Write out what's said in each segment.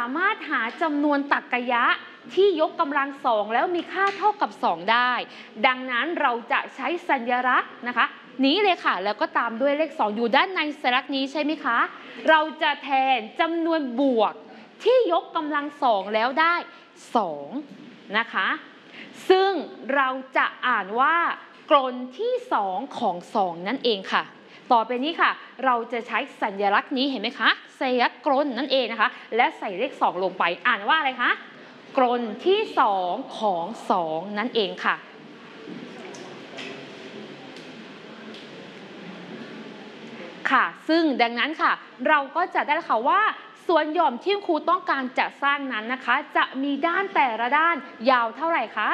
ามารถหาจำนวนตรรกะที่ยกกำลังสองแล้วมีค่าเท่ากับ2ได้ดังนั้นเราจะใช้สัญลักษณ์นะคะนี้เลยค่ะแล้วก็ตามด้วยเลข2อยู่ด้านในสัญลักษณ์นี้ใช่ไหมคะเราจะแทนจำนวนบวกที่ยกกำลังสองแล้วได้2นะคะซึ่งเราจะอ่านว่ากลที่2ของ2นั่นเองค่ะต่อไปนี้ค่ะเราจะใช้สัญลักษณ์นี้เห็นไหมคะสัญลักษณ์กลนั่นเองนะคะและใส่เลข2ลงไปอ่านว่าอะไรคะกลที่2ของ2นั่นเองค่ะค่ะซึ่งดังนั้นค่ะเราก็จะได้ค่ะว่าส่วนหย่อมที่ครูต้องการจะสร้างนั้นนะคะจะมีด้านแต่ละด้านยาวเท่าไหร่คะ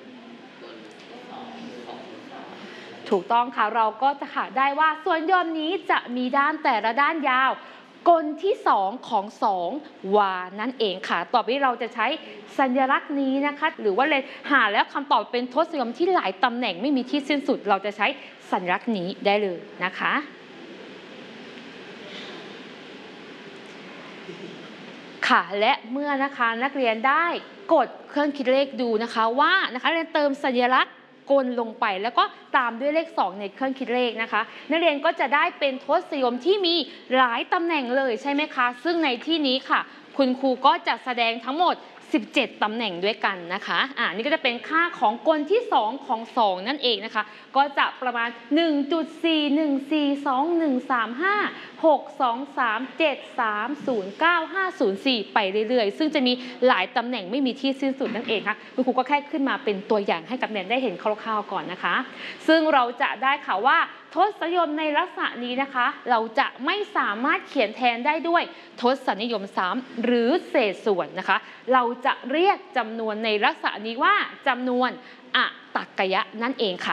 ถูกต้องค่ะเราก็จะหาได้ว่าส่วนหย่อมนี้จะมีด้านแต่ละด้านยาวกลที่2ของ2วานั่นเองค่ะต่อไปเราจะใช้สัญลักษณ์นี้นะคะหรือว่าเลยหาแล้วคำตอบเป็นทศนิยมที่หลายตำแหน่งไม่มีที่สิ้นสุดเราจะใช้สัญลักษณ์นี้ได้เลยนะคะค่ะและเมื่อนะคะนักเรียนได้กดเครื่องคิดเลขดูนะคะว่านะคะเรียนเติมสัญลักษณ์กลลงไปแล้วก็ตามด้วยเลข2ในเครื่องคิดเลขนะคะนักเรียนก็จะได้เป็นทศนิยมที่มีหลายตำแหน่งเลยใช่ไหมคะซึ่งในที่นี้ค่ะคุณครูก็จะแสดงทั้งหมด17ตำแหน่งด้วยกันนะคะนี่ก็จะเป็นค่าของกลที่2ของ2นั่นเองนะคะก็จะประมาณ 1.4142135662373095504 ไปเรื่อยๆซึ่งจะมีหลายตำแหน่งไม่มีที่สิ้นสุดนั่นเองค่ะคุณครูก็แค่ขึ้นมาเป็นตัวอย่างให้กับนักเรียนได้เห็นคร่าวๆก่อนนะคะซึ่งเราจะได้ค่ะว่าทศนิยมในลักษณะนี้นะคะเราจะไม่สามารถเขียนแทนได้ด้วยทศนิยมซ้ำหรือเศษส่วนนะคะเราจะเรียกจำนวนในลักษณะนี้ว่าจำนวนอตรรกะนั่นเองค่ะ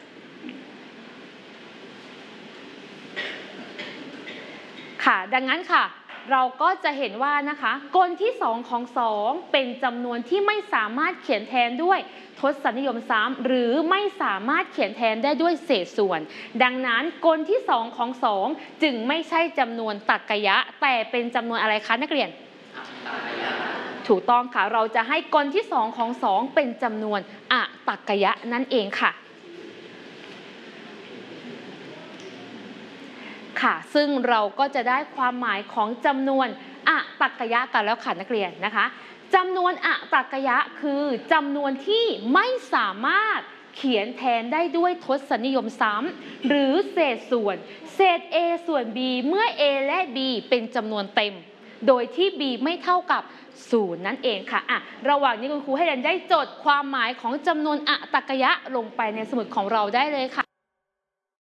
ค่ะดังนั้นค่ะเราก็จะเห็นว่านะคะกลที่2ของ2เป็นจำนวนที่ไม่สามารถเขียนแทนด้วยทศนิยมซ้ำหรือไม่สามารถเขียนแทนได้ด้วยเศษส่วนดังนั้นกลที่2ของ2จึงไม่ใช่จำนวนตรรกะแต่เป็นจำนวนอะไรคะนักเรียนถูกต้องค่ะเราจะให้กลที่2ของ2เป็นจำนวนอตรรกะนั่นเองค่ะค่ะซึ่งเราก็จะได้ความหมายของจำนวนอตรรกะกันแล้วค่ะนักเรียนนะคะจำนวนอตรรกะคือจำนวนที่ไม่สามารถเขียนแทนได้ด้วยทศนิยมซ้ำหรือเศษส่วนเศษ a ส่วน b เมื่อ a และ b เป็นจำนวนเต็มโดยที่ b ไม่เท่ากับ0นั่นเองค่ะระหว่างนี้คุณครูให้เรียนได้จดความหมายของจำนวนอตรรกะลงไปในสมุดของเราได้เลยค่ะ